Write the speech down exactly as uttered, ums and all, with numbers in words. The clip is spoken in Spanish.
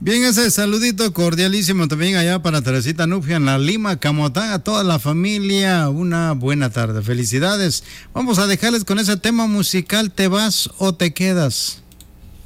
Bien, ese saludito cordialísimo también allá para Teresita Nupia en la Lima, Camotán, a toda la familia. Una buena tarde. Felicidades. Vamos a dejarles con ese tema musical, ¿te vas o te quedas?